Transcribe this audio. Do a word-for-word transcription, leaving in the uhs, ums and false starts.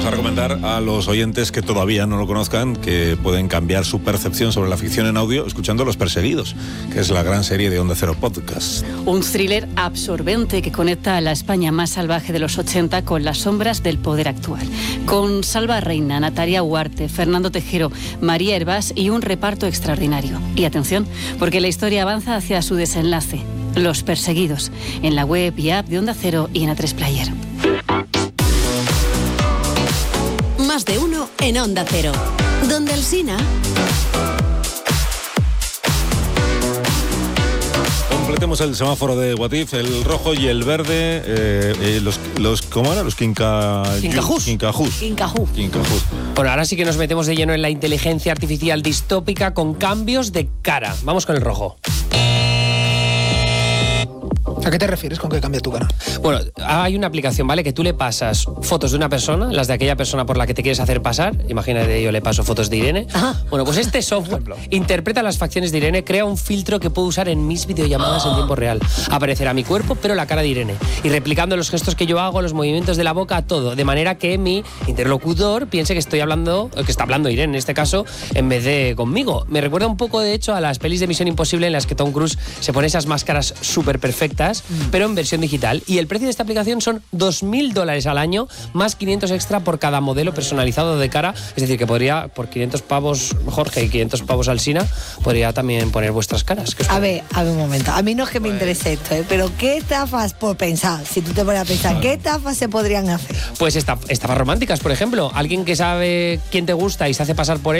Vamos a recomendar a los oyentes que todavía no lo conozcan que pueden cambiar su percepción sobre la ficción en audio escuchando Los Perseguidos, que es la gran serie de Onda Cero Podcast. Un thriller absorbente que conecta a la España más salvaje de los ochenta con las sombras del poder actual. Con Salva Reina, Natalia Huarte, Fernando Tejero, María Hervás y un reparto extraordinario. Y atención, porque la historia avanza hacia su desenlace. Los Perseguidos, en la web y app de Onda Cero y en A tres Player. Más de uno en Onda Cero. Donde Alsina. Completemos el semáforo de What If, el rojo y el verde, eh, eh, los, los, ¿cómo era? Los quinca... Quincajús. Quincajús. Quincajús. Quincajús. Bueno, ahora sí que nos metemos de lleno en la inteligencia artificial distópica con cambios de cara. Vamos con el rojo. ¿A qué te refieres con que cambia tu cara? Bueno, hay una aplicación, ¿vale? Que tú le pasas fotos de una persona, las de aquella persona por la que te quieres hacer pasar. Imagínate, yo le paso fotos de Irene. Ajá. Bueno, pues este software interpreta las facciones de Irene, crea un filtro que puedo usar en mis videollamadas en tiempo real. Aparecerá mi cuerpo, pero la cara de Irene. Y replicando los gestos que yo hago, los movimientos de la boca, todo. De manera que mi interlocutor piense que estoy hablando, que está hablando Irene en este caso, en vez de conmigo. Me recuerda un poco, de hecho, a las pelis de Misión Imposible en las que Tom Cruise se pone esas máscaras súper perfectas, pero en versión digital. Y el precio de esta aplicación son dos mil dólares al año, más quinientos extra por cada modelo personalizado de cara. Es decir, que podría, por quinientos pavos Jorge y quinientos pavos Alsina, podría también poner vuestras caras. A ver, a ver un momento. A mí no es que me interese esto, ¿eh? Pero ¿qué estafas, por pensar, si tú te pones a pensar, qué estafas se podrían hacer? Pues estafas románticas, por ejemplo. Alguien que sabe quién te gusta y se hace pasar por él